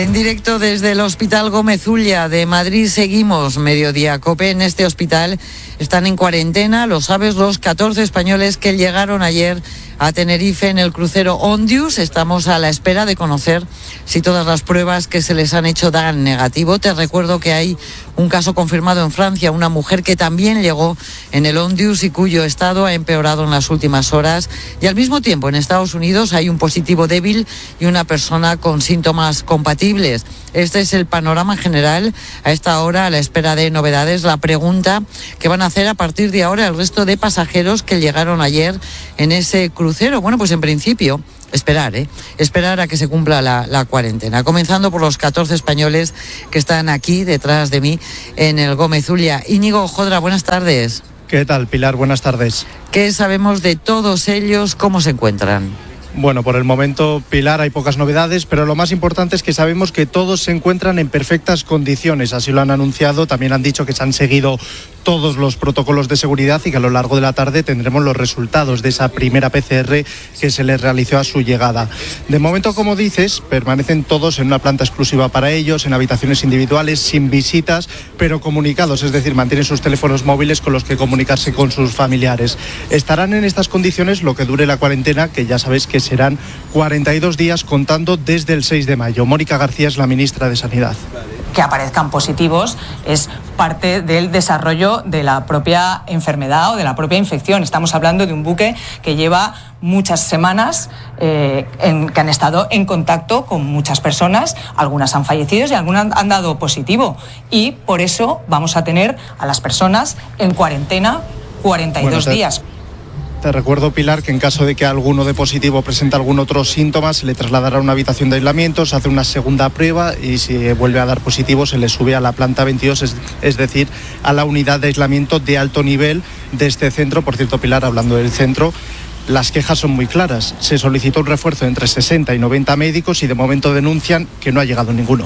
En directo desde el Hospital Gómez Ulla de Madrid seguimos Mediodía Cope. En este hospital están en cuarentena, lo sabes, los 14 españoles que llegaron ayer a Tenerife en el crucero Ondius. Estamos a la espera de conocer si todas las pruebas que se les han hecho dan negativo. Te recuerdo que hay un caso confirmado en Francia, una mujer que también llegó en el Ondius y cuyo estado ha empeorado en las últimas horas. Y al mismo tiempo en Estados Unidos hay un positivo débil y una persona con síntomas compatibles. Este es el panorama general a esta hora, a la espera de novedades. La pregunta que van a hacer a partir de ahora el resto de pasajeros que llegaron ayer en ese crucero. Bueno, pues en principio esperar a que se cumpla la cuarentena, comenzando por los 14 españoles que están aquí detrás de mí en el Gómez Ulla. Íñigo Jodra, buenas tardes. ¿Qué tal, Pilar? Buenas tardes. ¿Qué sabemos de todos ellos? ¿Cómo se encuentran? Bueno, por el momento, Pilar, hay pocas novedades, pero lo más importante es que sabemos que todos se encuentran en perfectas condiciones. Así lo han anunciado, también han dicho que se han seguido todos los protocolos de seguridad y que a lo largo de la tarde tendremos los resultados de esa primera PCR que se les realizó a su llegada. De momento, como dices, permanecen todos en una planta exclusiva para ellos, en habitaciones individuales, sin visitas, pero comunicados, es decir, mantienen sus teléfonos móviles con los que comunicarse con sus familiares. Estarán en estas condiciones lo que dure la cuarentena, que ya sabéis que serán 42 días contando desde el 6 de mayo. Mónica García es la ministra de Sanidad. Que aparezcan positivos es parte del desarrollo de la propia enfermedad o de la propia infección. Estamos hablando de un buque que lleva muchas semanas que han estado en contacto con muchas personas, algunas han fallecido y algunas han dado positivo, y por eso vamos a tener a las personas en cuarentena 42 días. Te recuerdo, Pilar, que en caso de que alguno de positivo presente algún otro síntoma, se le trasladará a una habitación de aislamiento, se hace una segunda prueba y si vuelve a dar positivo se le sube a la planta 22, es decir, a la unidad de aislamiento de alto nivel de este centro. Por cierto, Pilar, hablando del centro, las quejas son muy claras. Se solicitó un refuerzo entre 60 y 90 médicos y de momento denuncian que no ha llegado ninguno.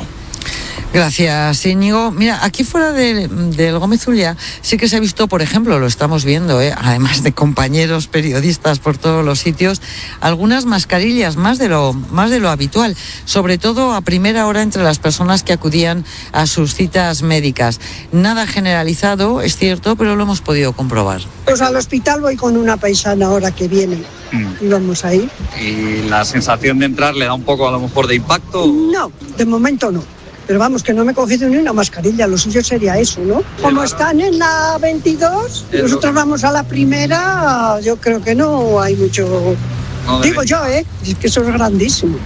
Gracias, Íñigo. Mira, aquí fuera del Gómez Ulla sí que se ha visto, por ejemplo, lo estamos viendo, además de compañeros periodistas por todos los sitios, algunas mascarillas más de lo habitual, sobre todo a primera hora entre las personas que acudían a sus citas médicas. Nada generalizado, es cierto, pero lo hemos podido comprobar. Pues al hospital voy con una paisana ahora que viene. Y vamos ahí. ¿Y la sensación de entrar le da un poco a lo mejor de impacto? No, de momento no. Pero vamos, que no me he cogido ni una mascarilla, lo suyo sería eso, ¿no? Como están en la 22, nosotros vamos a la primera, yo creo que no hay mucho... No digo yo, es que eso es grandísimo.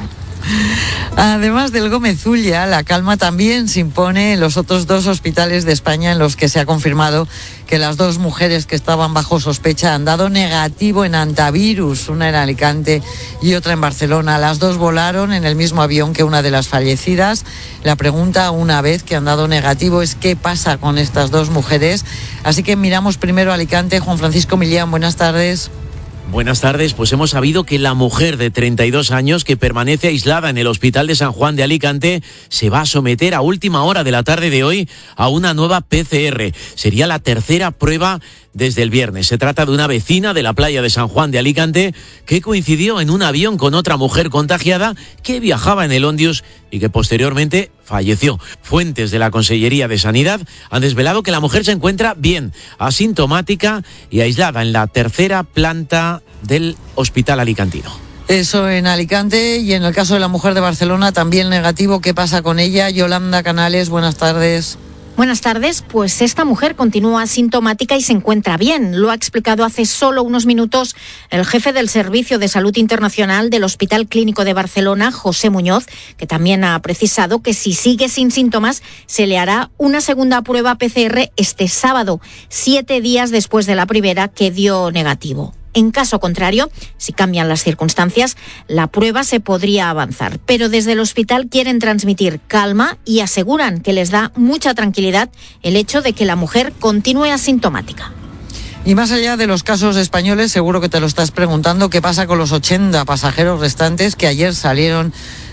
Además del Gómez Ulla, la calma también se impone en los otros dos hospitales de España en los que se ha confirmado que las dos mujeres que estaban bajo sospecha han dado negativo en antivirus, una en Alicante y otra en Barcelona. Las dos volaron en el mismo avión que una de las fallecidas. La pregunta, una vez que han dado negativo, es qué pasa con estas dos mujeres. Así que miramos primero a Alicante. Juan Francisco Millán, buenas tardes. Buenas tardes, pues hemos sabido que la mujer de 32 años que permanece aislada en el Hospital de San Juan de Alicante se va a someter a última hora de la tarde de hoy a una nueva PCR. Sería la tercera prueba desde el viernes. Se trata de una vecina de la playa de San Juan de Alicante que coincidió en un avión con otra mujer contagiada que viajaba en el Ondius y que posteriormente falleció. Fuentes de la Consellería de Sanidad han desvelado que la mujer se encuentra bien, asintomática y aislada en la tercera planta del hospital alicantino. Eso en Alicante, y en el caso de la mujer de Barcelona también negativo. ¿Qué pasa con ella? Yolanda Canales, buenas tardes. Buenas tardes, pues esta mujer continúa asintomática y se encuentra bien. Lo ha explicado hace solo unos minutos el jefe del Servicio de Salud Internacional del Hospital Clínico de Barcelona, José Muñoz, que también ha precisado que si sigue sin síntomas se le hará una segunda prueba PCR este sábado, 7 días después de la primera que dio negativo. En caso contrario, si cambian las circunstancias, la prueba se podría avanzar. Pero desde el hospital quieren transmitir calma y aseguran que les da mucha tranquilidad el hecho de que la mujer continúe asintomática. Y más allá de los casos españoles, seguro que te lo estás preguntando, ¿qué pasa con los 80 pasajeros restantes que ayer salieron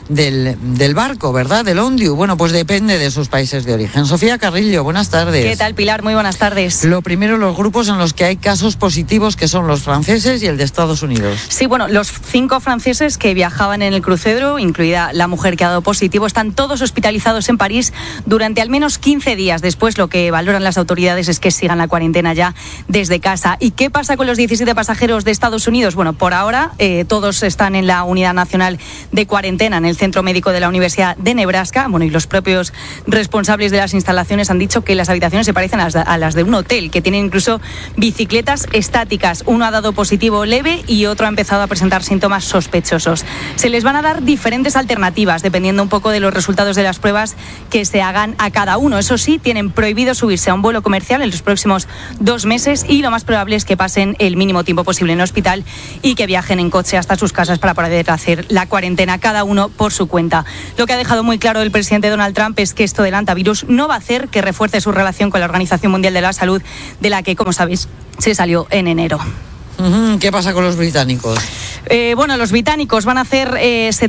del barco, ¿verdad? Del Ondiu. Bueno, pues depende de sus países de origen. Sofía Carrillo, buenas tardes. ¿Qué tal, Pilar? Muy buenas tardes. Lo primero, los grupos en los que hay casos positivos, que son los franceses y el de Estados Unidos. Sí, bueno, los 5 franceses que viajaban en el crucero, incluida la mujer que ha dado positivo, están todos hospitalizados en París durante al menos 15 días. Después, lo que valoran las autoridades es que sigan la cuarentena ya desde casa. ¿Y qué pasa con los 17 pasajeros de Estados Unidos? Bueno, por ahora todos están en la Unidad Nacional de Cuarentena, en el Centro Médico de la Universidad de Nebraska. Bueno, y los propios responsables de las instalaciones han dicho que las habitaciones se parecen a las de un hotel, que tienen incluso bicicletas estáticas. Uno ha dado positivo leve y otro ha empezado a presentar síntomas sospechosos. Se les van a dar diferentes alternativas, dependiendo un poco de los resultados de las pruebas que se hagan a cada uno. Eso sí, tienen prohibido subirse a un vuelo comercial en los próximos 2 meses y lo más probable es que pasen el mínimo tiempo posible en el hospital y que viajen en coche hasta sus casas para poder hacer la cuarentena cada uno por su cuenta. Lo que ha dejado muy claro el presidente Donald Trump es que esto del hantavirus no va a hacer que refuerce su relación con la Organización Mundial de la Salud, de la que, como sabéis, se salió en enero. ¿Qué pasa con los británicos? Bueno, los británicos van a hacer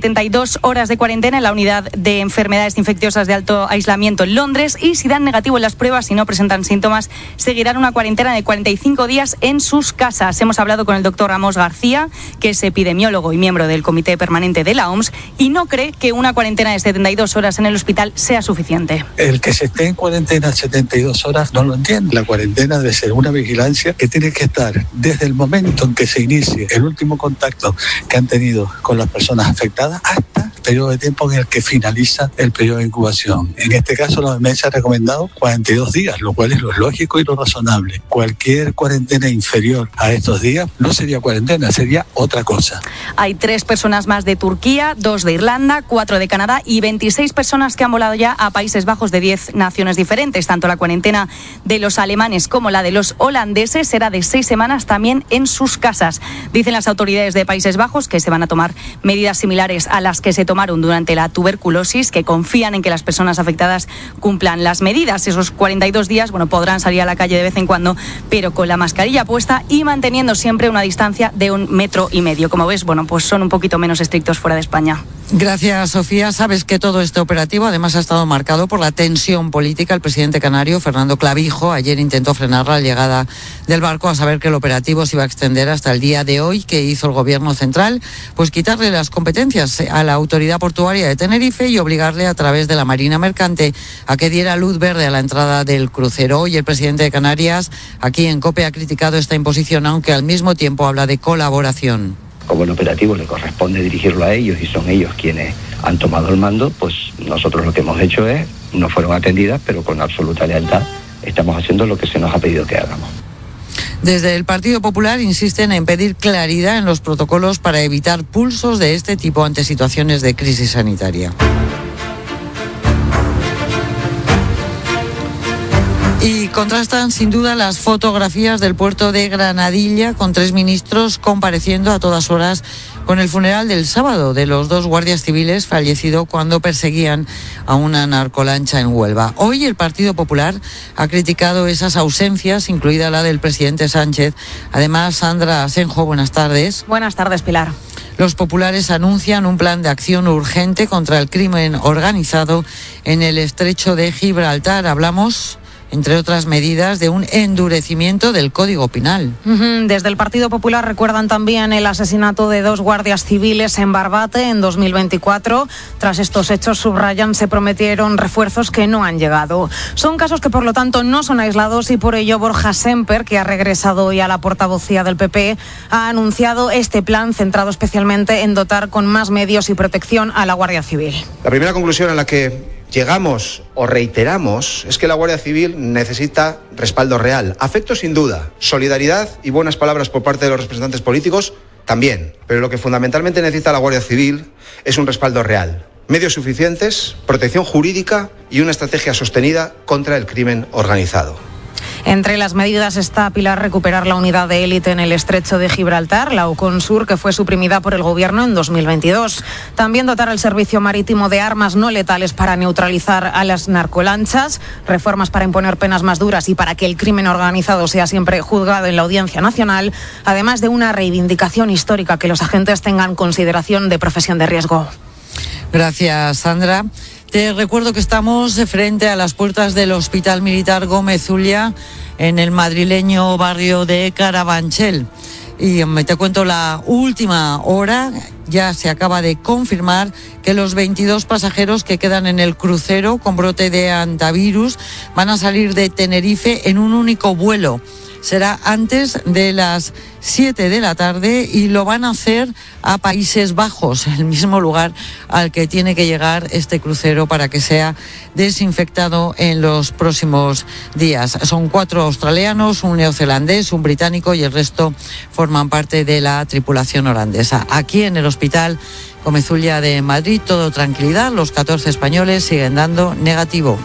72 horas de cuarentena en la unidad de enfermedades infecciosas de alto aislamiento en Londres, y si dan negativo en las pruebas y no presentan síntomas, seguirán una cuarentena de 45 días en sus casas. Hemos hablado con el doctor Ramos García, que es epidemiólogo y miembro del Comité Permanente de la OMS, y no cree que una cuarentena de 72 horas en el hospital sea suficiente. El que se esté en cuarentena 72 horas no lo entiende. La cuarentena debe ser una vigilancia que tiene que estar desde el momento en que se inicie el último contacto que han tenido con las personas afectadas hasta el periodo de tiempo en el que finaliza el periodo de incubación. En este caso, la OMS ha recomendado 42 días, lo cual es lo lógico y lo razonable. Cualquier cuarentena inferior a estos días no sería cuarentena, sería otra cosa. Hay 3 personas más de Turquía, 2 de Irlanda, 4 de Canadá y 26 personas que han volado ya a Países Bajos de 10 naciones diferentes. Tanto la cuarentena de los alemanes como la de los holandeses será de 6 semanas también en sus casas. Dicen las autoridades de Países Bajos que se van a tomar medidas similares a las que se tomaron durante la tuberculosis, que confían en que las personas afectadas cumplan las medidas. Esos 42 días, bueno, podrán salir a la calle de vez en cuando, pero con la mascarilla puesta y manteniendo siempre una distancia de 1,5 metros. Como ves, bueno, pues son un poquito menos estrictos fuera de España. Gracias, Sofía. Sabes que todo este operativo además ha estado marcado por la tensión política. El presidente canario, Fernando Clavijo, ayer intentó frenar la llegada del barco, a saber que el operativo se iba a extender hasta el día de hoy. ¿Qué hizo el gobierno central? Pues quitarle las competencias a la autoridad portuaria de Tenerife y obligarle a través de la Marina Mercante a que diera luz verde a la entrada del crucero. Hoy el presidente de Canarias, aquí en COPE, ha criticado esta imposición, aunque al mismo tiempo habla de colaboración. Como el operativo le corresponde dirigirlo a ellos y son ellos quienes han tomado el mando, pues nosotros lo que hemos hecho es, no fueron atendidas, pero con absoluta lealtad estamos haciendo lo que se nos ha pedido que hagamos. Desde el Partido Popular insisten en pedir claridad en los protocolos para evitar pulsos de este tipo ante situaciones de crisis sanitaria. Y contrastan sin duda las fotografías del puerto de Granadilla, con 3 ministros compareciendo a todas horas con el funeral del sábado de los 2 guardias civiles fallecidos cuando perseguían a una narcolancha en Huelva. Hoy el Partido Popular ha criticado esas ausencias, incluida la del presidente Sánchez. Además, Sandra Asenjo, buenas tardes. Buenas tardes, Pilar. Los populares anuncian un plan de acción urgente contra el crimen organizado en el estrecho de Gibraltar. Hablamos, entre otras medidas, de un endurecimiento del Código Penal. Desde el Partido Popular recuerdan también el asesinato de 2 guardias civiles en Barbate en 2024. Tras estos hechos, subrayan, se prometieron refuerzos que no han llegado. Son casos que, por lo tanto, no son aislados y por ello Borja Semper, que ha regresado hoy a la portavocía del PP, ha anunciado este plan centrado especialmente en dotar con más medios y protección a la Guardia Civil. La primera conclusión a la que llegamos o reiteramos es que la Guardia Civil necesita respaldo real, afecto sin duda, solidaridad y buenas palabras por parte de los representantes políticos también, pero lo que fundamentalmente necesita la Guardia Civil es un respaldo real, medios suficientes, protección jurídica y una estrategia sostenida contra el crimen organizado. Entre las medidas está, Pilar, recuperar la unidad de élite en el estrecho de Gibraltar, la Oconsur, que fue suprimida por el Gobierno en 2022. También dotar el servicio marítimo de armas no letales para neutralizar a las narcolanchas, reformas para imponer penas más duras y para que el crimen organizado sea siempre juzgado en la Audiencia Nacional, además de una reivindicación histórica, que los agentes tengan consideración de profesión de riesgo. Gracias, Sandra. Te recuerdo que estamos frente a las puertas del Hospital Militar Gómez Ulla, en el madrileño barrio de Carabanchel. Y te cuento la última hora. Ya se acaba de confirmar que los 22 pasajeros que quedan en el crucero con brote de hantavirus van a salir de Tenerife en un único vuelo. Será antes de las 7 de la tarde y lo van a hacer a Países Bajos, el mismo lugar al que tiene que llegar este crucero para que sea desinfectado en los próximos días. Son 4 australianos, un neozelandés, un británico y el resto forman parte de la tripulación holandesa. Aquí en el Hospital Gómez Ulla de Madrid, todo tranquilidad, los 14 españoles siguen dando negativo.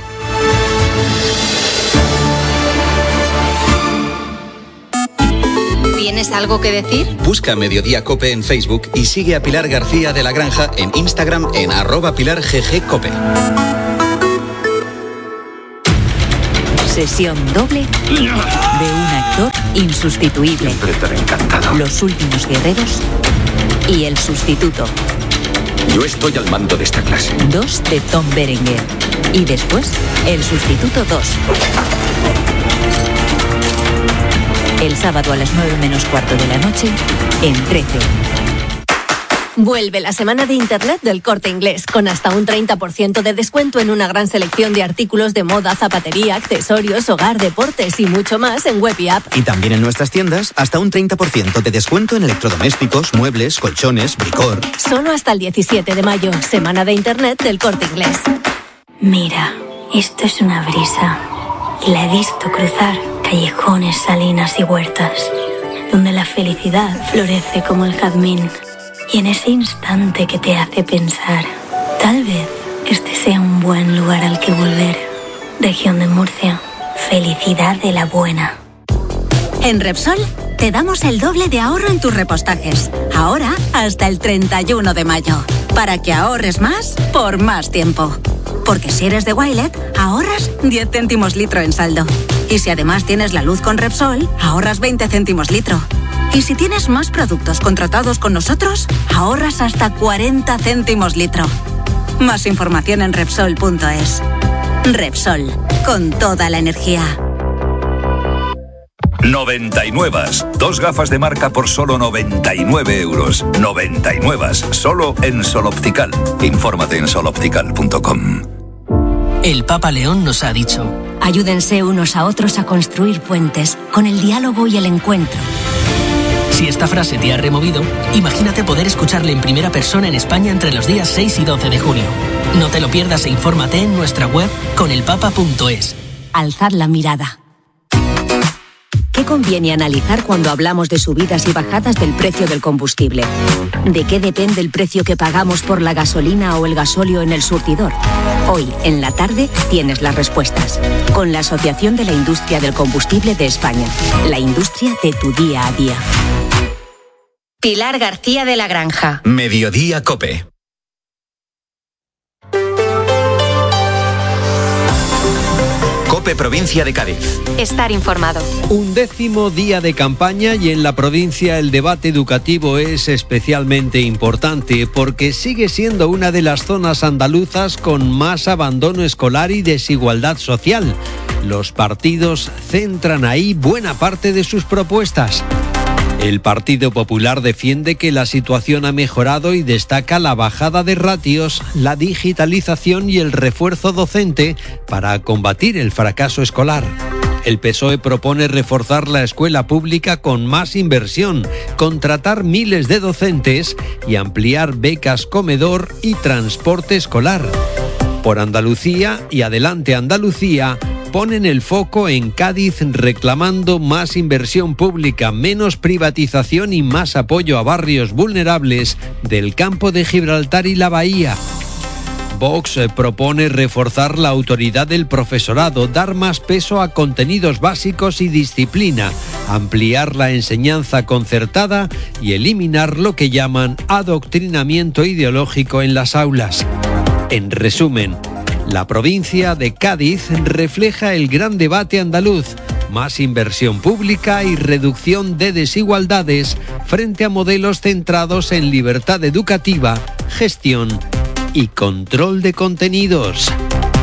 ¿Tienes algo que decir? Busca Mediodía Cope en Facebook y sigue a Pilar García de la Granja en Instagram en @PilarGGCope. Sesión doble de un actor insustituible. Siempre te he encantado. Los últimos guerreros y el sustituto. Yo estoy al mando de esta clase. 2 de Tom Berenger. Y después, el sustituto 2. El sábado a las 9:15 de la noche, en 13. Vuelve la semana de Internet del Corte Inglés, con hasta un 30% de descuento en una gran selección de artículos de moda, zapatería, accesorios, hogar, deportes y mucho más en web y app. Y también en nuestras tiendas, hasta un 30% de descuento en electrodomésticos, muebles, colchones, bricor. Solo hasta el 17 de mayo, semana de Internet del Corte Inglés. Mira, esto es una brisa. Y la he visto cruzar callejones, salinas y huertas, donde la felicidad florece como el jazmín. Y en ese instante que te hace pensar, tal vez este sea un buen lugar al que volver. Región de Murcia, felicidad de la buena. En Repsol te damos el doble de ahorro en tus repostajes. Ahora hasta el 31 de mayo. Para que ahorres más por más tiempo. Porque si eres de Wilet, ahorras 10 céntimos litro en saldo. Y si además tienes la luz con Repsol, ahorras 20 céntimos litro. Y si tienes más productos contratados con nosotros, ahorras hasta 40 céntimos litro. Más información en Repsol.es. Repsol, con toda la energía. 99. 2 gafas de marca por solo 99 euros. 99. Solo en Sol Optical. Infórmate en soloptical.com. El Papa León nos ha dicho: ayúdense unos a otros a construir puentes con el diálogo y el encuentro. Si esta frase te ha removido, imagínate poder escucharle en primera persona en España entre los días 6 y 12 de junio. No te lo pierdas e infórmate en nuestra web conelpapa.es. Alzad la mirada. ¿Qué conviene analizar cuando hablamos de subidas y bajadas del precio del combustible? ¿De qué depende el precio que pagamos por la gasolina o el gasóleo en el surtidor? Hoy, en la tarde, tienes las respuestas. Con la Asociación de la Industria del Combustible de España. La industria de tu día a día. Pilar García de la Granja. Mediodía Cope. Cope Provincia de Cádiz. Estar informado. 11º día de campaña y en la provincia el debate educativo es especialmente importante porque sigue siendo una de las zonas andaluzas con más abandono escolar y desigualdad social. Los partidos centran ahí buena parte de sus propuestas. El Partido Popular defiende que la situación ha mejorado y destaca la bajada de ratios, la digitalización y el refuerzo docente para combatir el fracaso escolar. El PSOE propone reforzar la escuela pública con más inversión, contratar miles de docentes y ampliar becas comedor y transporte escolar. Por Andalucía y Adelante Andalucía ponen el foco en Cádiz reclamando más inversión pública, menos privatización y más apoyo a barrios vulnerables del Campo de Gibraltar y la Bahía. Vox propone reforzar la autoridad del profesorado, dar más peso a contenidos básicos y disciplina, ampliar la enseñanza concertada y eliminar lo que llaman adoctrinamiento ideológico en las aulas. En resumen, la provincia de Cádiz refleja el gran debate andaluz, más inversión pública y reducción de desigualdades frente a modelos centrados en libertad educativa, gestión y control de contenidos.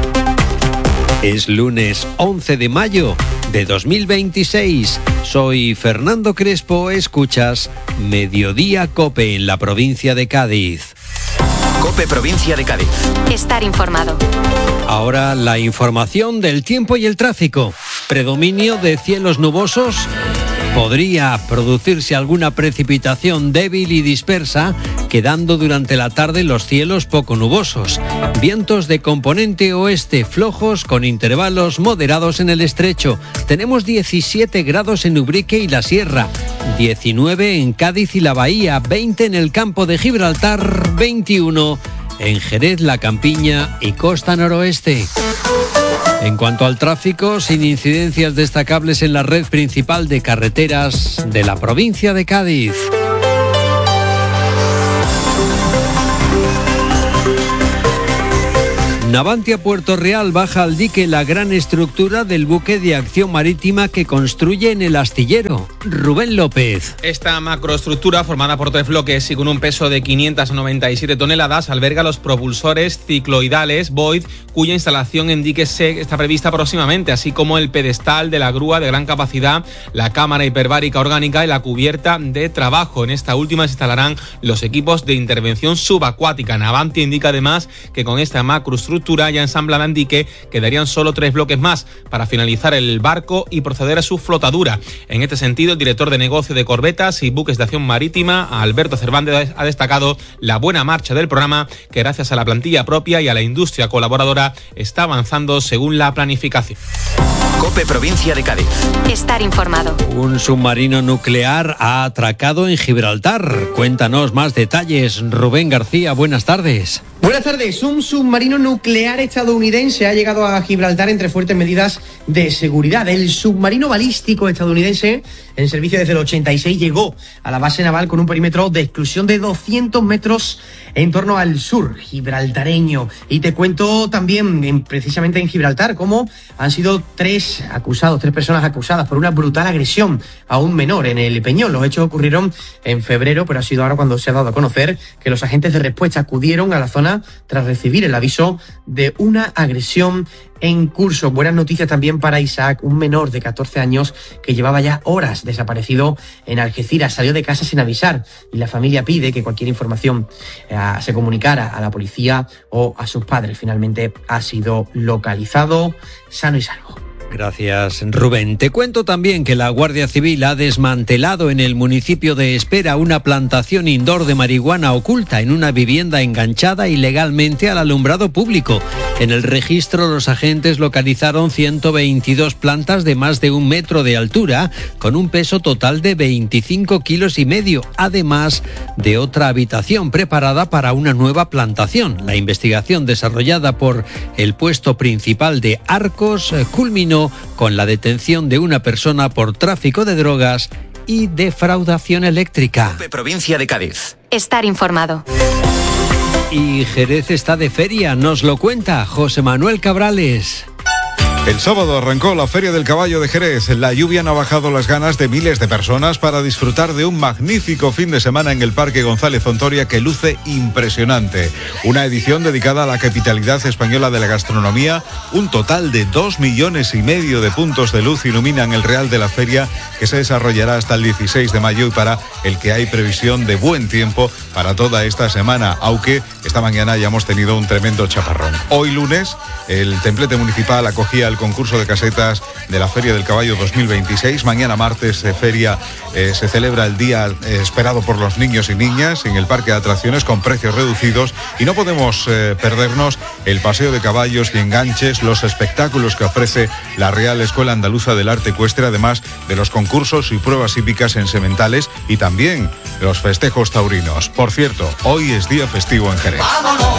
Es lunes 11 de mayo de 2026. Soy Fernando Crespo, escuchas Mediodía COPE en la provincia de Cádiz. COPE Provincia de Cádiz. Estar informado. Ahora la información del tiempo y el tráfico. Predominio de cielos nubosos. Podría producirse alguna precipitación débil y dispersa, quedando durante la tarde los cielos poco nubosos. Vientos de componente oeste flojos con intervalos moderados en el estrecho. Tenemos 17 grados en Ubrique y la Sierra, 19 en Cádiz y la Bahía, 20 en el campo de Gibraltar, 21 en Jerez, La Campiña y costa noroeste. En cuanto al tráfico, sin incidencias destacables en la red principal de carreteras de la provincia de Cádiz. Navantia Puerto Real baja al dique la gran estructura del buque de acción marítima que construye en el astillero. Rubén López. Esta macroestructura, formada por 3 bloques y con un peso de 597 toneladas, alberga los propulsores cicloidales Boyd, cuya instalación en dique está prevista próximamente, así como el pedestal de la grúa de gran capacidad, la cámara hiperbárica orgánica y la cubierta de trabajo. En esta última se instalarán los equipos de intervención subacuática. Navantia indica además que con esta macroestructura ya ensamblada en dique quedarían solo 3 bloques más para finalizar el barco y proceder a su flotadura. En este sentido, el director de negocio de corbetas y buques de acción marítima, Alberto Cervantes, ha destacado la buena marcha del programa, que gracias a la plantilla propia y a la industria colaboradora está avanzando según la planificación. COPE Provincia de Cádiz. Estar informado. Un submarino nuclear ha atracado en Gibraltar. Cuéntanos más detalles. Rubén García, buenas tardes. Buenas tardes. Un submarino nuclear estadounidense ha llegado a Gibraltar entre fuertes medidas de seguridad. El submarino balístico estadounidense, en servicio desde el 86, llegó a la base naval con un perímetro de exclusión de 200 metros en torno al sur gibraltareño. Y te cuento también, precisamente en Gibraltar, cómo han sido tres personas acusadas por una brutal agresión a un menor en el Peñón. Los hechos ocurrieron en febrero, pero ha sido ahora cuando se ha dado a conocer que los agentes de respuesta acudieron a la zona tras recibir el aviso de una agresión en curso. Buenas noticias también para Isaac, un menor de 14 años que llevaba ya horas desaparecido en Algeciras. Salió de casa sin avisar y la familia pide que cualquier información se comunicara a la policía o a sus padres. Finalmente ha sido localizado sano y salvo. Gracias, Rubén. Te cuento también que la Guardia Civil ha desmantelado en el municipio de Espera una plantación indoor de marihuana oculta en una vivienda enganchada ilegalmente al alumbrado público. En el registro, los agentes localizaron 122 plantas de más de 1 metro de altura, con un peso total de 25,5 kilos, además de otra habitación preparada para una nueva plantación. La investigación desarrollada por el puesto principal de Arcos culminó con la detención de una persona por tráfico de drogas y defraudación eléctrica. Provincia de Cádiz. Estar informado. Y Jerez está de feria, nos lo cuenta José Manuel Cabrales. El sábado arrancó la Feria del Caballo de Jerez. La lluvia no ha bajado las ganas de miles de personas para disfrutar de un magnífico fin de semana en el Parque González Ontoria que luce impresionante. Una edición dedicada a la capitalidad española de la gastronomía. Un total de 2,5 millones de puntos de luz iluminan el Real de la Feria, que se desarrollará hasta el 16 de mayo y para el que hay previsión de buen tiempo para toda esta semana, aunque esta mañana ya hemos tenido un tremendo chaparrón. Hoy lunes, el templete municipal acogía el concurso de casetas de la Feria del Caballo 2026. Mañana martes se celebra el día esperado por los niños y niñas en el Parque de Atracciones con precios reducidos, y no podemos perdernos el paseo de caballos y enganches, los espectáculos que ofrece la Real Escuela Andaluza del Arte Ecuestre, además de los concursos y pruebas hípicas en sementales y también los festejos taurinos. Por cierto, hoy es día festivo en Jerez. ¡Vámonos!